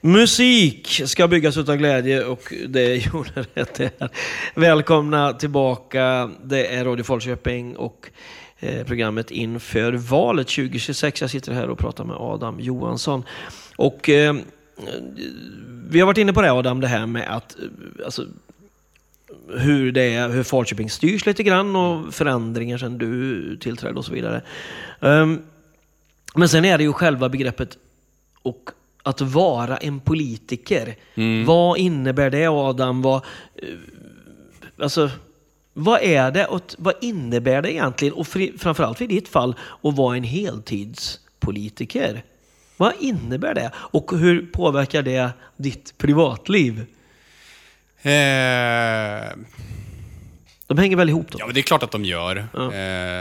Musik ska byggas utav glädje och det gjorde rätt här. Välkomna tillbaka. Det är Radio Falköping och programmet inför valet 2026. Jag sitter här och pratar med Adam Johansson. Och vi har varit inne på det, Adam, det här med att alltså, hur Falköping styrs lite grann och förändringar sedan du tillträdde och så vidare. Men sen är det ju själva begreppet och att vara en politiker. Vad innebär det, Adam? Vad är det och vad innebär det egentligen? Och framförallt i ditt fall att vara en heltidspolitiker. Vad innebär det? Och hur påverkar det ditt privatliv? De hänger väl ihop då? Ja, men det är klart att de gör. Ja.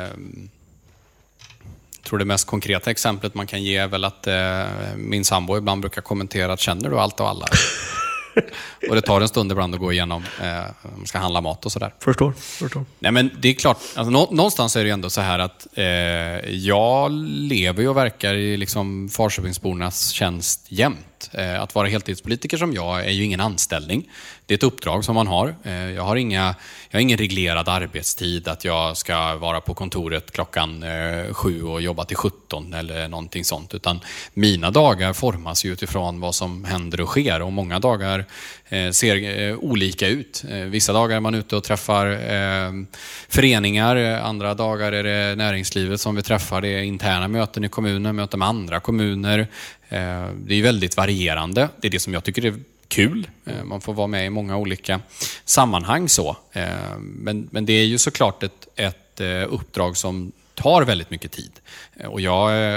Jag tror det mest konkreta exemplet man kan ge är väl att min sambo ibland brukar kommentera att känner du allt och alla? Och det tar en stund ibland att gå igenom om man ska handla mat och sådär. Förstår. Nej, men det är klart, alltså, någonstans är det ändå så här att jag lever och verkar i liksom Falköpingsbornas tjänst jämt. Att vara heltidspolitiker som jag är ju ingen anställning. Det är ett uppdrag som man har. Jag har ingen reglerad arbetstid att jag ska vara på kontoret klockan 7 och jobba till 17 eller någonting sånt. Utan mina dagar formas ju utifrån vad som händer och sker. Och många dagar ser olika ut. Vissa dagar är man ute och träffar föreningar. Andra dagar är det näringslivet som vi träffar. Det är interna möten i kommunen, möten med andra kommuner. Det är väldigt varierande. Det är det som jag tycker är kul. Man får vara med i många olika sammanhang så. Men det är ju såklart ett uppdrag som tar väldigt mycket tid. Och jag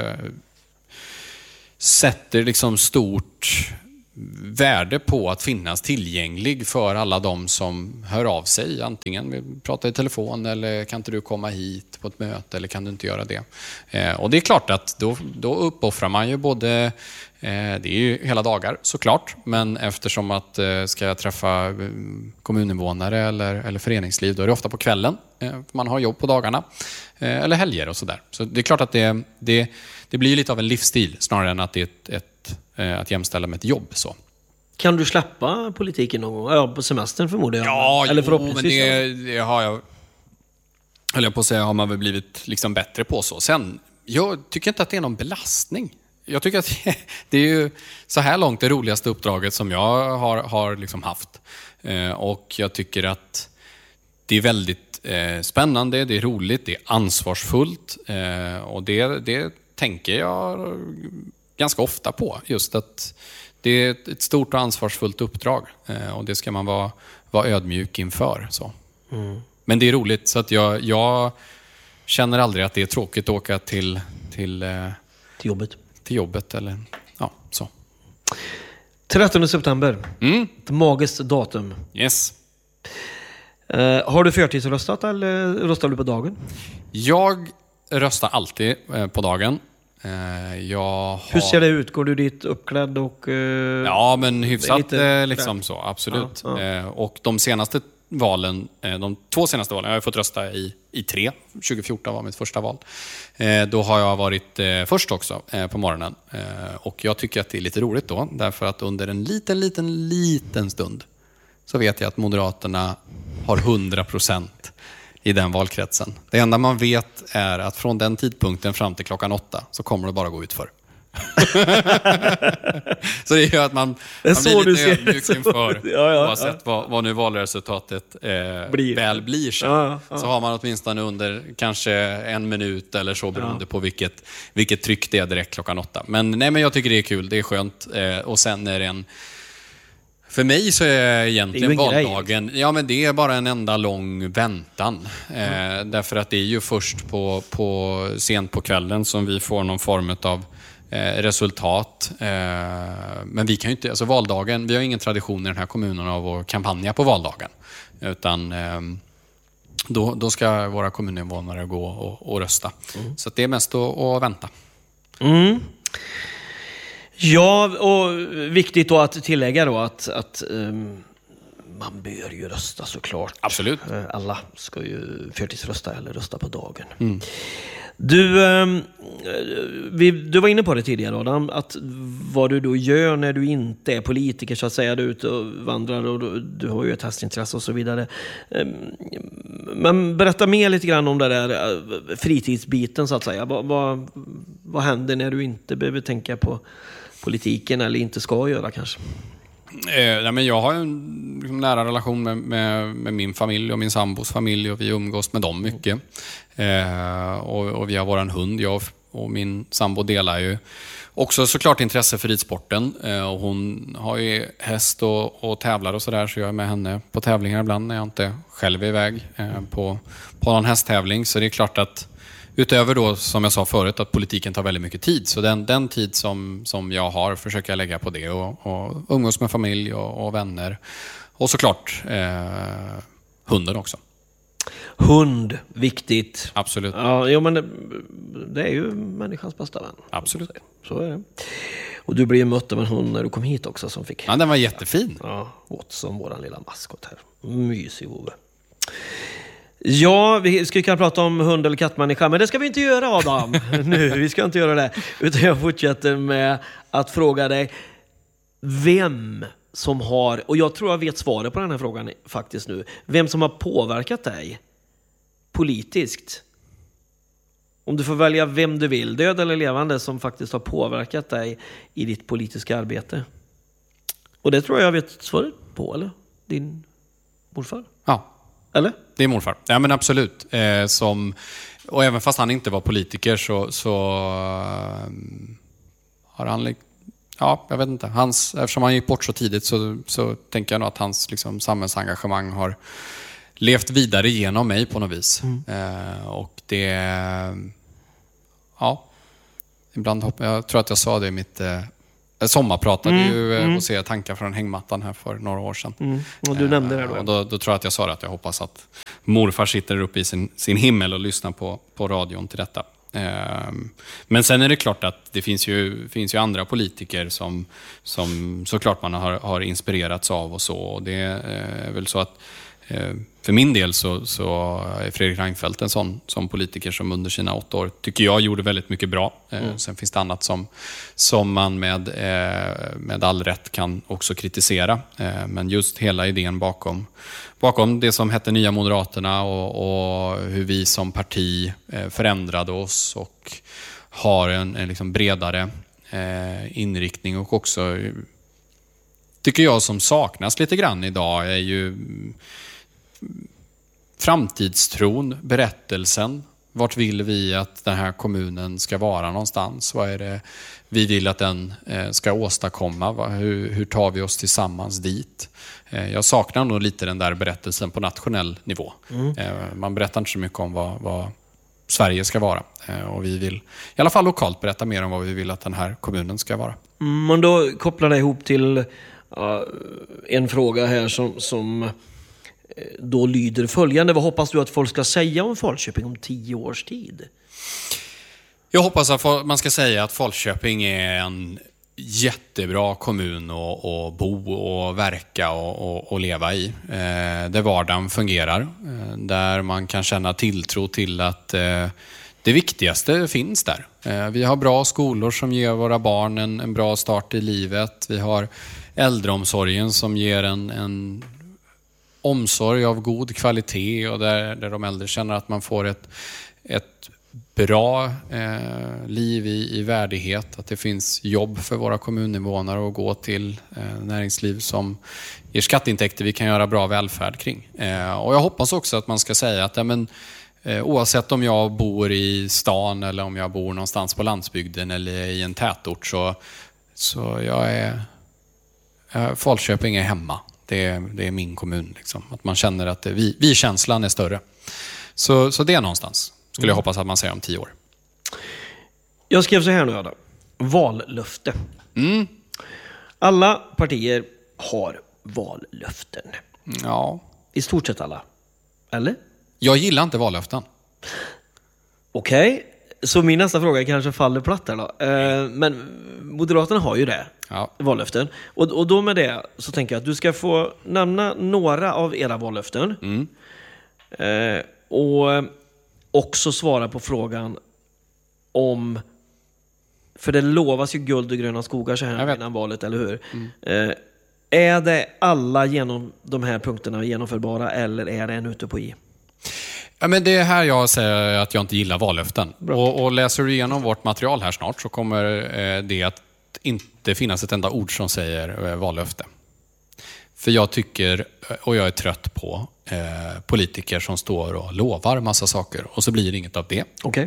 sätter liksom stort värde på att finnas tillgänglig för alla de som hör av sig. Antingen vi pratar i telefon eller kan inte du komma hit på ett möte eller kan du inte göra det. Och det är klart att då uppoffrar man ju både, det är ju hela dagar såklart, men eftersom att ska jag träffa kommuninvånare eller föreningsliv, då är det ofta på kvällen. Man har jobb på dagarna eller helger och sådär. Så det är klart att det blir lite av en livsstil snarare än att det är att jämställa med ett jobb så. Kan du släppa politiken någon gång? Ja, på semestern förmodar jag. Ja, eller förhoppningsvis. Men det har jag, höll jag på att säga, har man väl blivit liksom bättre på så. Sen, jag tycker inte att det är någon belastning. Jag tycker att det är ju så här långt det roligaste uppdraget som jag har liksom haft. Och jag tycker att det är väldigt spännande, det är roligt, det är ansvarsfullt. Och det tänker jag ganska ofta på. Just att det är ett stort och ansvarsfullt uppdrag. Och det ska man vara ödmjuk inför. Så. Men det är roligt så att jag känner aldrig att det är tråkigt att åka till jobbet. Till jobbet eller ja, så. 13 september. Ett magiskt datum. Yes. Har du förtidsröstat eller röstar du på dagen? Jag röstar alltid på dagen. Hur ser det ut? Går du dit uppklädd och... Ja, men hyfsat liksom så, absolut. Ja. Och de senaste valen, de 2 senaste valen, jag har fått rösta i 3. 2014 var mitt första val. Då har jag varit först också på morgonen. Och jag tycker att det är lite roligt då, därför att under en liten stund så vet jag att Moderaterna har 100% i den valkretsen. Det enda man vet är att från den tidpunkten fram till klockan 8 så kommer det bara gå ut för. Så det gör att man blir lite ödmjuk inför oavsett vad nu valresultatet väl blir så. Så har man åtminstone under kanske 1 minut eller så beroende på vilket tryck det är direkt klockan 8. Men jag tycker det är kul, det är skönt. Och sen är det för mig så är egentligen valdagen, ja men det är bara en enda lång väntan. Därför att det är ju först på sent på kvällen som vi får någon form av resultat. Men vi kan ju inte, alltså valdagen, vi har ingen tradition i den här kommunen av att kampanja på valdagen. Utan då ska våra kommuninvånare gå och rösta. Så att det är mest att vänta. Ja, och viktigt då att tillägga då att man bör ju rösta såklart. Absolut. Alla ska ju förtidsrösta eller rösta på dagen. Du var inne på det tidigare, Adam, att vad du då gör när du inte är politiker, så att säga, du är ute och vandrar och du har ju ett hästintresse och så vidare. Men berätta mer lite grann om det där fritidsbiten, så att säga. Vad händer när du inte behöver tänka på politiken eller inte ska göra kanske? Men jag har en liksom, nära relation med min familj och min sambos familj, och vi umgås med dem mycket. Och vi har våran hund. Jag och min sambo delar ju också såklart intresse för ridsporten. Och hon har ju häst och tävlar och sådär, så jag är med henne på tävlingar ibland när jag inte själv är iväg på någon hästtävling. Så det är klart att utöver då, som jag sa förut, att politiken tar väldigt mycket tid. Så den tid som jag har försöker jag lägga på det och umgås med familj och vänner. Och såklart hunden också. Hund, viktigt. Absolut. Ja, men det är ju människans bästa vän. Absolut. Så är det. Och du blev ju mött av en hund när du kom hit också som fick... Ja, den var jättefin. Ja, Watson, våran lilla maskot här. Mysig Ove. Ja, vi ska kunna prata om hund- eller kattmänniska, men det ska vi inte göra, Adam. Nu, vi ska inte göra det. Utan jag fortsätter med att fråga dig vem som har, och jag tror jag vet svaret på den här frågan faktiskt nu, vem som har påverkat dig politiskt. Om du får välja vem du vill, död eller levande, som faktiskt har påverkat dig i ditt politiska arbete. Och det tror jag vet svaret på, eller? Din morfar? Ja. Eller? Det är morfar. Ja, men absolut. Och även fast han inte var politiker så har han... Ja, jag vet inte. Eftersom han gick bort så tidigt så tänker jag nog att hans liksom, samhällsengagemang har levt vidare genom mig på något vis. Och det... Ja. Ibland jag tror att jag sa det i mitt... sommarpratade ju och se tankar från hängmattan här för några år sedan. Och du nämnde det då. Och då tror jag att jag sa det, att jag hoppas att morfar sitter uppe i sin himmel och lyssnar på radion till detta. Men sen är det klart att det finns ju andra politiker som såklart man har inspirerats av och så. Och det är väl så att för min del så är Fredrik Reinfeldt en sån politiker som under sina 8 år tycker jag gjorde väldigt mycket bra. Sen finns det annat som man med all rätt kan också kritisera. Men just hela idén bakom det som hette Nya Moderaterna och hur vi som parti förändrade oss och har en liksom bredare inriktning, och också tycker jag som saknas lite grann idag är ju framtidstron, berättelsen. Vart vill vi att den här kommunen ska vara någonstans? Vad är det vi vill att den ska åstadkomma? Hur tar vi oss tillsammans dit? Jag saknar nog lite den där berättelsen på nationell nivå. Man berättar inte så mycket om vad Sverige ska vara. Och vi vill i alla fall lokalt berätta mer om vad vi vill att den här kommunen ska vara. Men då kopplar det ihop till en fråga här som då lyder följande. Vad hoppas du att folk ska säga om Falköping om 10 års tid? Jag hoppas att man ska säga att Falköping är en jättebra kommun att bo och verka och leva i. Där vardagen fungerar. Där man kan känna tilltro till att det viktigaste finns där. Vi har bra skolor som ger våra barn en bra start i livet. Vi har äldreomsorgen som ger en omsorg av god kvalitet, och där de äldre känner att man får ett bra liv i värdighet. Att det finns jobb för våra kommuninvånare att gå till, näringsliv som ger skatteintäkter vi kan göra bra välfärd kring. Och jag hoppas också att man ska säga att oavsett om jag bor i stan eller om jag bor någonstans på landsbygden eller i en tätort, så Falköping är hemma. Det är min kommun. Liksom. Att man känner att vi-känslan är större. Så det är någonstans. Skulle jag hoppas att man säger om 10 år. Jag skrev så här nu, Adam. Vallöfte. Alla partier har vallöften. Ja. I stort sett alla. Eller? Jag gillar inte vallöften. Okej. Så min nästa fråga kanske faller platt där då. Men Moderaterna har ju det. Ja. Vallöften. Och då med det så tänker jag att du ska få nämna några av era vallöften. Och också svara på frågan för det lovas ju guld och gröna skogar så här innan valet, eller hur? Är det alla genom de här punkterna genomförbara, eller är det en ute på i? Ja, men det är här jag säger att jag inte gillar vallöften. Och läser du igenom vårt material här snart så kommer det att inte finnas ett enda ord som säger vallöfte. För jag tycker, och jag är trött på politiker som står och lovar massa saker och så blir det inget av det. Okay.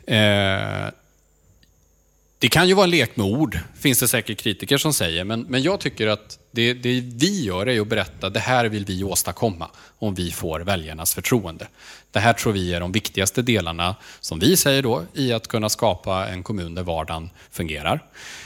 Det kan ju vara en lek med ord, finns det säkert kritiker som säger. Men jag tycker att det vi gör är att berätta, det här vill vi åstadkomma om vi får väljarnas förtroende. Det här tror vi är de viktigaste delarna, som vi säger då, i att kunna skapa en kommun där vardagen fungerar.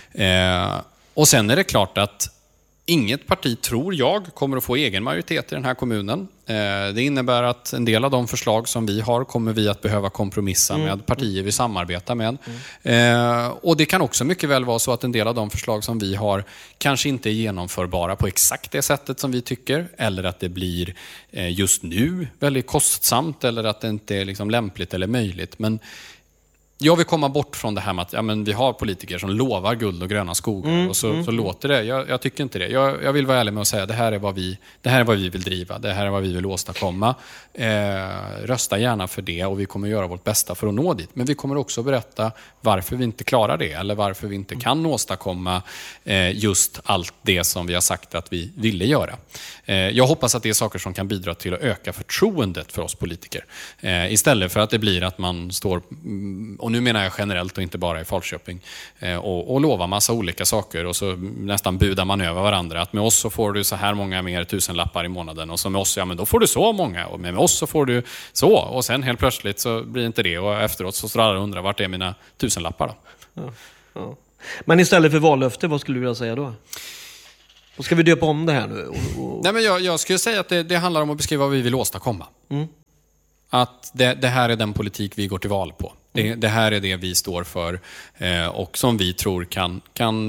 Och sen är det klart att inget parti, tror jag, kommer att få egen majoritet i den här kommunen. Det innebär att en del av de förslag som vi har kommer vi att behöva kompromissa med partier vi samarbetar med. Och det kan också mycket väl vara så att en del av de förslag som vi har kanske inte är genomförbara på exakt det sättet som vi tycker. Eller att det blir just nu väldigt kostsamt eller att det inte är liksom lämpligt eller möjligt. Men jag vill komma bort från det här med att vi har politiker som lovar guld och gröna skogar och så låter det. Jag tycker inte det. Jag vill vara ärlig med att säga det här är vad vi vill driva. Det här är vad vi vill åstadkomma. Rösta gärna för det och vi kommer göra vårt bästa för att nå dit. Men vi kommer också berätta varför vi inte klarar det eller varför vi inte kan åstadkomma just allt det som vi har sagt att vi ville göra. Jag hoppas att det är saker som kan bidra till att öka förtroendet för oss politiker. Istället för att det blir att man står, och nu menar jag generellt och inte bara i Falköping, och lovar massa olika saker och så nästan budar man över varandra. Att med oss så får du så här många mer tusenlappar i månaden och så med oss, men då får du så många och med oss så får du så. Och sen helt plötsligt så blir inte det och efteråt så står alla och undrar vart är mina tusenlappar då? Ja. Men istället för vallöfte, vad skulle du vilja säga då? Och ska vi döpa om det här nu? Nej, men jag skulle säga att det handlar om att beskriva vad vi vill åstadkomma. Att det här är den politik vi går till val på. Det här är det vi står för och som vi tror kan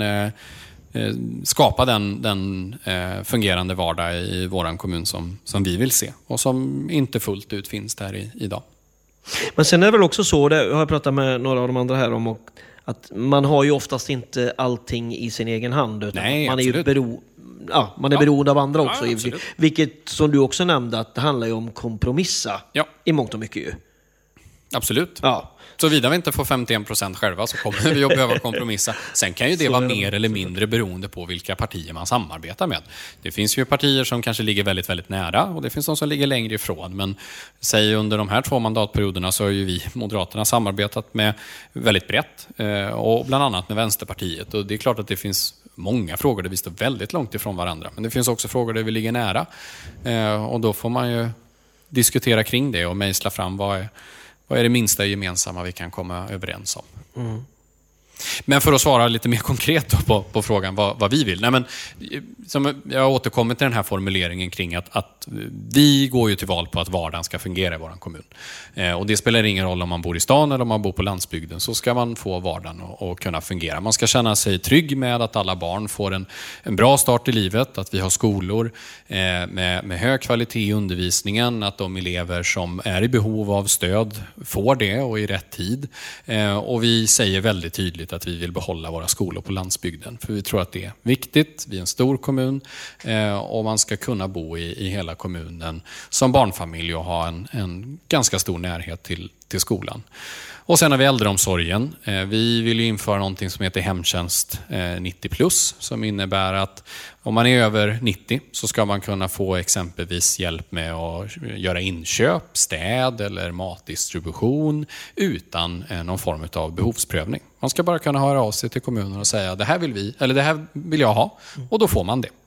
skapa den fungerande vardag i våran kommun som vi vill se och som inte fullt ut finns där idag. Men sen är det väl också så, det har jag pratat med några av de andra här om, att man har ju oftast inte allting i sin egen hand, utan nej, man absolut. är ju beroende av andra också. Ja, vilket som du också nämnde, att det handlar ju om kompromissa i mångt och mycket ju. Absolut. Ja. Så vidare vi inte får 51% själva så kommer vi att behöva kompromissa. Sen kan ju det vara mer eller mindre beroende på vilka partier man samarbetar med. Det finns ju partier som kanske ligger väldigt, väldigt nära och det finns de som ligger längre ifrån. Men säg under de här 2 mandatperioderna så har ju vi Moderaterna samarbetat med väldigt brett och bland annat med Vänsterpartiet. Och det är klart att det finns många frågor där vi står väldigt långt ifrån varandra. Men det finns också frågor där vi ligger nära. Och då får man ju diskutera kring det och mejsla fram vad är det minsta gemensamma vi kan komma överens om. Men för att svara lite mer konkret då på frågan vad vi vill. Nej, men, som jag har återkommit till den här formuleringen kring att vi går ju till val på att vardagen ska fungera i vår kommun. Och det spelar ingen roll om man bor i stan eller om man bor på landsbygden, så ska man få vardagen att kunna fungera. Man ska känna sig trygg med att alla barn får en bra start i livet, att vi har skolor med hög kvalitet i undervisningen, att de elever som är i behov av stöd får det och i rätt tid. Och vi säger väldigt tydligt att vi vill behålla våra skolor på landsbygden. För vi tror att det är viktigt. Vi är en stor kommun och man ska kunna bo i hela kommunen som barnfamilj och ha en ganska stor närhet till skolan. Och sen har vi äldreomsorgen. Vi vill ju införa någonting som heter hemtjänst 90+, som innebär att om man är över 90 så ska man kunna få exempelvis hjälp med att göra inköp, städ eller matdistribution utan någon form av behovsprövning. Man ska bara kunna höra av sig till kommunen och säga det här vill vi, eller det här vill jag ha, och då får man det.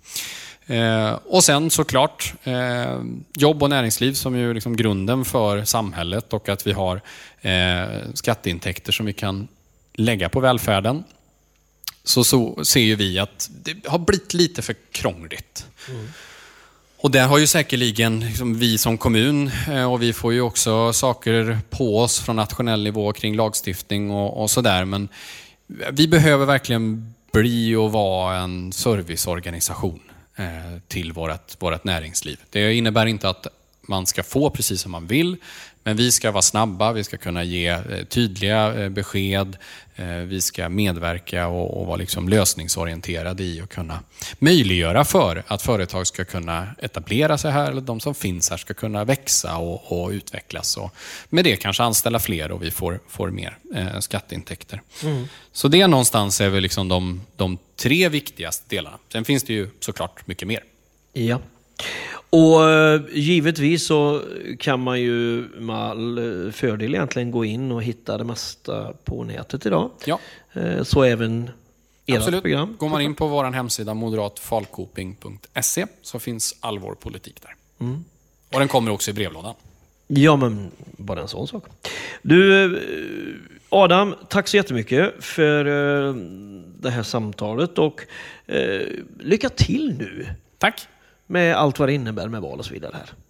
Och sen såklart jobb och näringsliv som ju liksom grunden för samhället, och att vi har skatteintäkter som vi kan lägga på välfärden. Så ser ju vi att det har blivit lite för krångligt. Och där har ju säkerligen liksom vi som kommun, och vi får ju också saker på oss från nationell nivå kring lagstiftning och sådär, men vi behöver verkligen bli och vara en serviceorganisation till vårt näringsliv. Det innebär inte att man ska få precis som man vill, Men vi ska vara snabba, vi ska kunna ge tydliga besked, vi ska medverka och vara liksom lösningsorienterade i och kunna möjliggöra för att företag ska kunna etablera sig här, eller de som finns här ska kunna växa och utvecklas. Och med det kanske anställa fler och vi får mer skatteintäkter. Så det någonstans är väl liksom de 3 viktigaste delarna. Sen finns det ju såklart mycket mer. Ja. Och givetvis så kan man ju med all fördel egentligen gå in och hitta det mesta på nätet idag. Ja. Så även ert Absolut. program. Går man in på vår hemsida moderatfalkoping.se så finns all vår politik där. Och den kommer också i brevlådan. Ja, men bara en sån sak. Du, Adam, tack så jättemycket för det här samtalet och lycka till nu. Tack. Med allt vad det innebär med val och så vidare här.